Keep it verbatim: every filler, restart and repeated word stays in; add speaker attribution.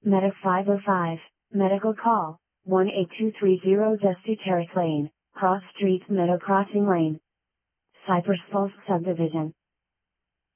Speaker 1: Medic five oh five, medical call, one eight two three zero Dusty Terrace Lane, Cross Street Meadow Crossing Lane. Cypress Falls Subdivision.